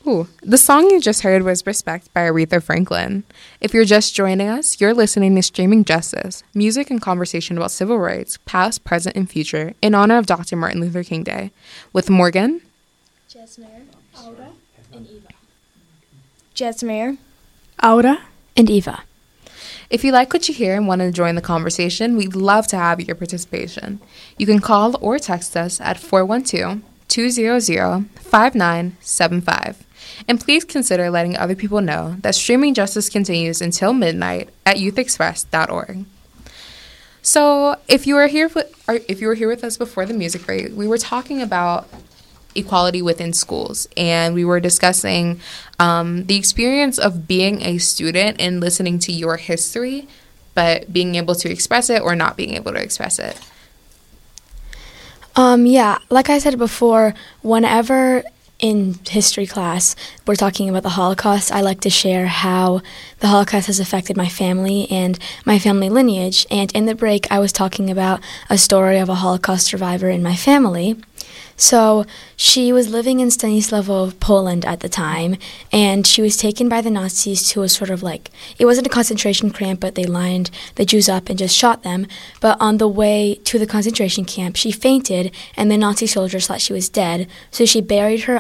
Ooh, the song you just heard was Respect by Aretha Franklin. If you're just joining us, you're listening to Streaming Justice, music and conversation about civil rights, past, present, and future, in honor of Dr. Martin Luther King Day, with Morgan, Jasmine, Aura, and Eva. Jasmine, Aura, and Eva. If you like what you hear and want to join the conversation, we'd love to have your participation. You can call or text us at 412-200-5975. And please consider letting other people know that Streaming Justice continues until midnight at youthexpress.org. So, if you were here with us before the music break, we were talking about equality within schools, and we were discussing the experience of being a student and listening to your history, but being able to express it or not being able to express it. Yeah, like I said before, whenever in history class we're talking about the Holocaust, I like to share how the Holocaust has affected my family and my family lineage. And in the break, I was talking about a story of a Holocaust survivor in my family. So she was living in Stanisław, Poland at the time, and she was taken by the Nazis to a sort of like, it wasn't a concentration camp, but they lined the Jews up and just shot them. But on the way to the concentration camp, she fainted, and the Nazi soldiers thought she was dead. So they buried her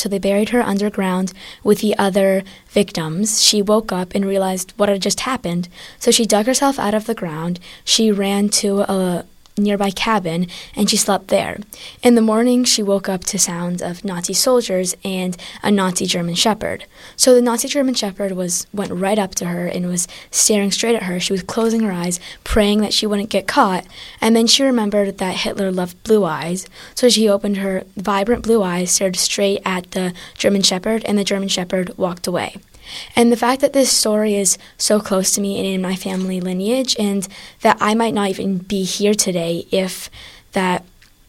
underground with the other victims. She woke up and realized what had just happened. So she dug herself out of the ground. She ran to a nearby cabin, and she slept there. In the morning, she woke up to sounds of Nazi soldiers and a Nazi German Shepherd. So the Nazi German Shepherd went right up to her and was staring straight at her. She was closing her eyes, praying that she wouldn't get caught, and then she remembered that Hitler loved blue eyes. So she opened her vibrant blue eyes, stared straight at the German Shepherd, and the German Shepherd walked away. And the fact that this story is so close to me and in my family lineage, and that I might not even be here today if that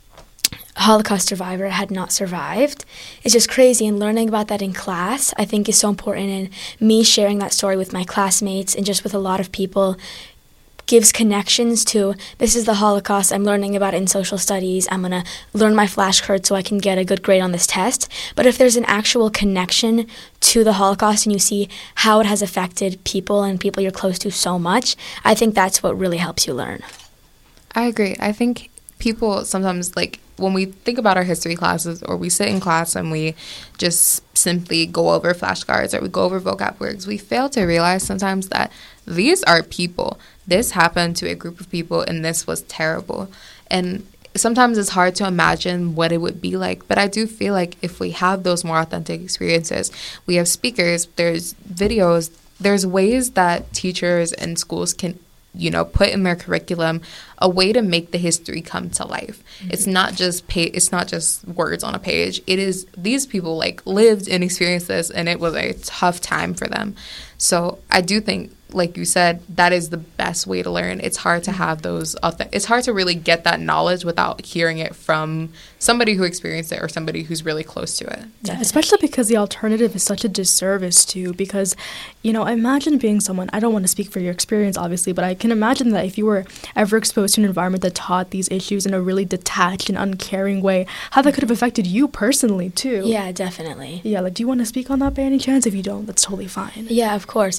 Holocaust survivor had not survived, is just crazy. And learning about that in class, I think, is so important. And me sharing that story with my classmates and just with a lot of people gives connections to, this is the Holocaust, I'm learning about it in social studies, I'm going to learn my flashcards so I can get a good grade on this test. But if there's an actual connection to the Holocaust and you see how it has affected people and people you're close to so much, I think that's what really helps you learn. I agree. I think people sometimes, like, when we think about our history classes or we sit in class and we just simply go over flashcards or we go over vocab words, we fail to realize sometimes that these are people. This happened to a group of people and this was terrible. And sometimes it's hard to imagine what it would be like. But I do feel like if we have those more authentic experiences, we have speakers, there's videos, there's ways that teachers and schools can put in their curriculum a way to make the history come to life. Mm-hmm. It's not just words on a page. It is these people lived and experienced this, and it was a tough time for them. So I do think, like you said, that is the best way to learn. It's hard to have those. It's hard to really get that knowledge without hearing it from somebody who experienced it or somebody who's really close to it. Yeah, especially because the alternative is such a disservice too. Because, imagine being someone. I don't want to speak for your experience, obviously, but I can imagine that if you were ever exposed to an environment that taught these issues in a really detached and uncaring way, how that could have affected you personally too. Yeah, definitely. Yeah, do you want to speak on that by any chance? If you don't, that's totally fine. Yeah, of course.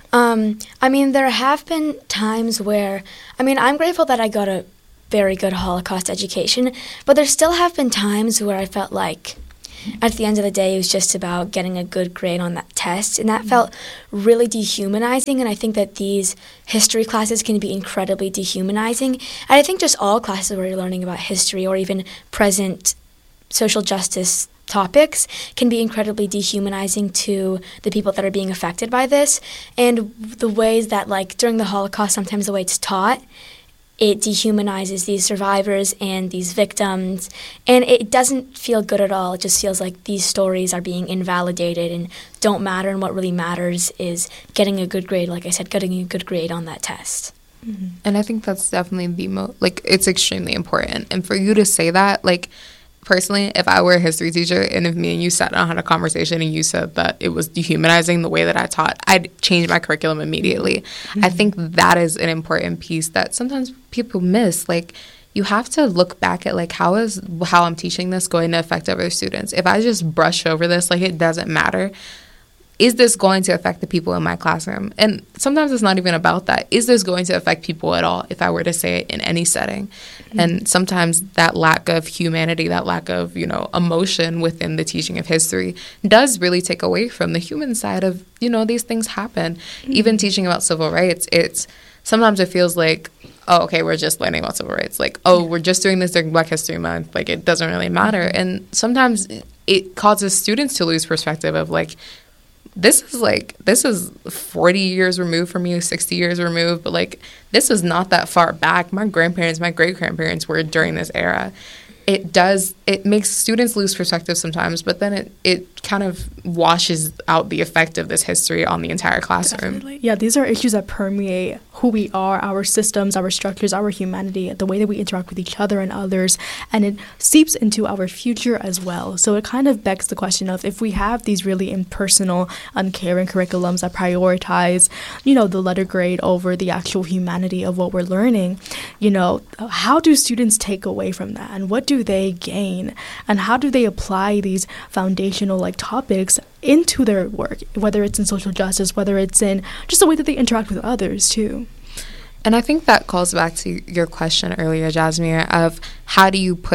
There have been times where, I'm grateful that I got a very good Holocaust education, but there still have been times where I felt like at the end of the day it was just about getting a good grade on that test, and that felt really dehumanizing, and I think that these history classes can be incredibly dehumanizing. And I think just all classes where you're learning about history or even present social justice topics can be incredibly dehumanizing to the people that are being affected by this. And the ways that, during the Holocaust, sometimes the way it's taught, it dehumanizes these survivors and these victims, and it doesn't feel good at all. It just feels like these stories are being invalidated and don't matter, and what really matters is getting a good grade, like I said, getting a good grade on that test. Mm-hmm. And I think that's definitely it's extremely important. And for you to say that, personally, if I were a history teacher and if me and you sat down and had a conversation and you said that it was dehumanizing the way that I taught, I'd change my curriculum immediately. Mm-hmm. I think that is an important piece that sometimes people miss. you have to look back at like how I'm teaching this going to affect other students. If I just brush over this like it doesn't matter, is this going to affect the people in my classroom? And sometimes it's not even about that. Is this going to affect people at all, if I were to say it in any setting? Mm-hmm. And sometimes that lack of humanity, that lack of, emotion within the teaching of history does really take away from the human side of, these things happen. Mm-hmm. Even teaching about civil rights, sometimes it feels like, oh, okay, we're just learning about civil rights. Like, oh, we're just doing this during Black History Month. Like, it doesn't really matter. And sometimes it causes students to lose perspective of like, this is 40 years removed from you, 60 years removed, but like this is not that far back. My grandparents, my great-grandparents were during this era. It makes students lose perspective sometimes, but then it kind of washes out the effect of this history on the entire classroom. Definitely. Yeah, these are issues that permeate who we are, our systems, our structures, our humanity, the way that we interact with each other and others, and it seeps into our future as well. So it kind of begs the question of, if we have these really impersonal, uncaring curriculums that prioritize, the letter grade over the actual humanity of what we're learning, how do students take away from that, and what do they gain, and how do they apply these foundational topics into their work, whether it's in social justice, whether it's in just the way that they interact with others too. And I think that calls back to your question earlier, Jasmine, of how do you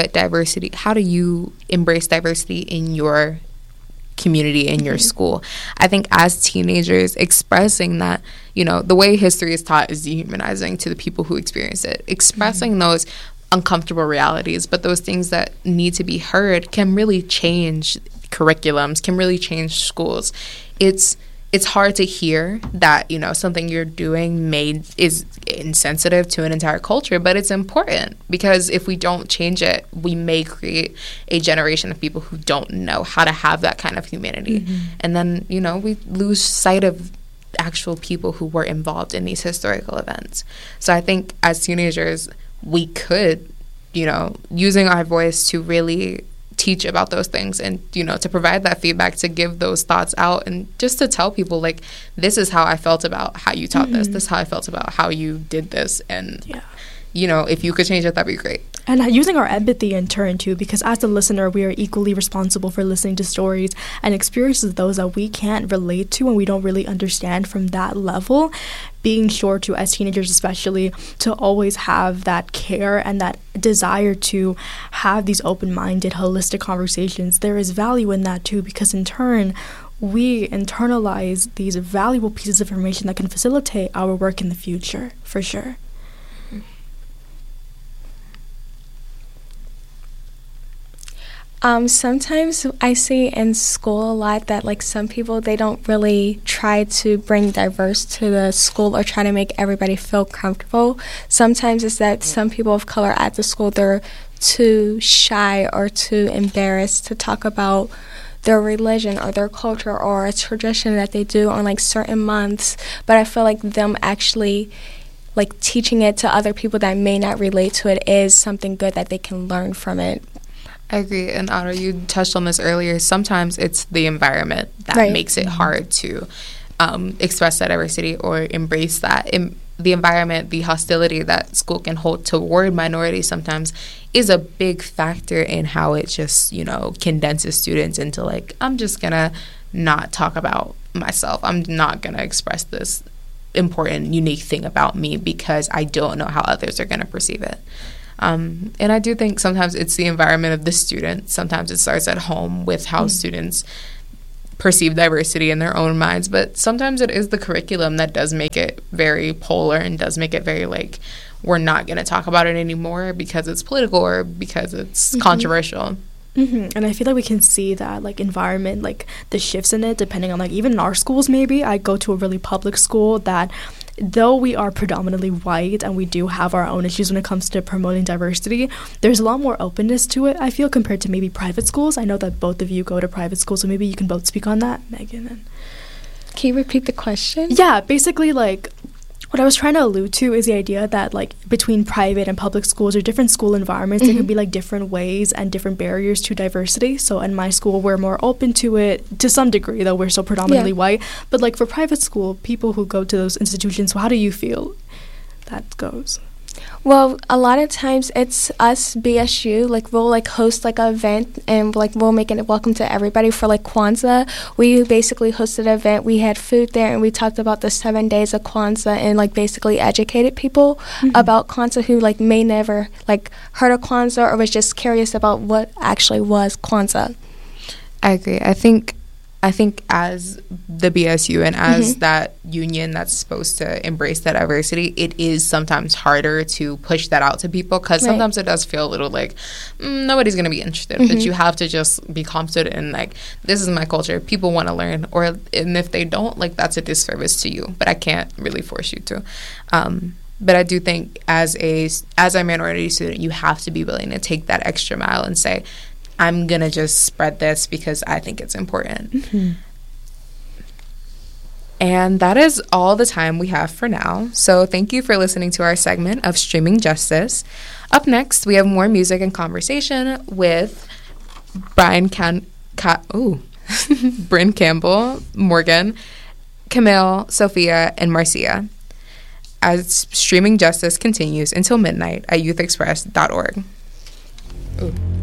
embrace diversity in your community, in your school? I think as teenagers, expressing that, the way history is taught is dehumanizing to the people who experience it. Expressing those uncomfortable realities, but those things that need to be heard can really change curriculums, can really change schools. It's hard to hear that, something you're doing is insensitive to an entire culture, but it's important, because if we don't change it, we may create a generation of people who don't know how to have that kind of humanity. Mm-hmm. And then, we lose sight of actual people who were involved in these historical events. So I think as teenagers, we could, using our voice to really teach about those things and, to provide that feedback, to give those thoughts out, and just to tell people, like, this is how I felt about how you taught this is how I felt about how you did this. And, if you could change it, that'd be great. And using our empathy in turn, too, because as a listener, we are equally responsible for listening to stories and experiences those that we can't relate to and we don't really understand from that level. Being sure to, as teenagers especially, to always have that care and that desire to have these open-minded, holistic conversations. There is value in that, too, because in turn, we internalize these valuable pieces of information that can facilitate our work in the future, for sure. Sometimes I see in school a lot that some people, they don't really try to bring diverse to the school or try to make everybody feel comfortable. Sometimes it's that some people of color at the school, they're too shy or too embarrassed to talk about their religion or their culture or a tradition that they do on certain months. But I feel like them actually teaching it to other people that may not relate to it is something good that they can learn from it. I agree. And Otto, you touched on this earlier. Sometimes it's the environment that makes it hard to express that diversity or embrace that. The environment, the hostility that school can hold toward minorities sometimes is a big factor in how it just, condenses students into I'm just going to not talk about myself. I'm not going to express this important, unique thing about me because I don't know how others are going to perceive it. And I do think sometimes it's the environment of the student. Sometimes it starts at home with how students perceive diversity in their own minds. But sometimes it is the curriculum that does make it very polar and does make it very we're not going to talk about it anymore because it's political or because it's controversial. Mm-hmm. And I feel like we can see that environment, the shifts in it, depending on even in our schools. Maybe I go to a really public school that, though we are predominantly white and we do have our own issues when it comes to promoting diversity, there's a lot more openness to it, I feel, compared to maybe private schools. I know that both of you go to private schools, so maybe you can both speak on that, Megan. Can you repeat the question? Yeah, basically what I was trying to allude to is the idea that between private and public schools or different school environments, there can be different ways and different barriers to diversity. So in my school, we're more open to it to some degree, though we're still predominantly white. But for private school, people who go to those institutions, how do you feel that goes? Well, a lot of times it's us, BSU, like we'll like host like an event and like we'll make it welcome to everybody for like Kwanzaa. We basically hosted an event. We had food there and we talked about the 7 days of Kwanzaa and like basically educated people about Kwanzaa who like may never like heard of Kwanzaa or was just curious about what actually was Kwanzaa. I agree. I think as the BSU and as that union that's supposed to embrace that diversity, it is sometimes harder to push that out to people because sometimes it does feel a little like nobody's going to be interested. But you have to just be confident in like, this is my culture. People want to learn. And if they don't, like that's a disservice to you. But I can't really force you to. But I do think as a minority student, you have to be willing to take that extra mile and say, I'm going to just spread this because I think it's important. And that is all the time we have for now. So thank you for listening to our segment of Streaming Justice. Up next, we have more music and conversation with Bryn Campbell, Morgan, Camille, Sophia, and Marcia as Streaming Justice continues until midnight at youthexpress.org. Ooh.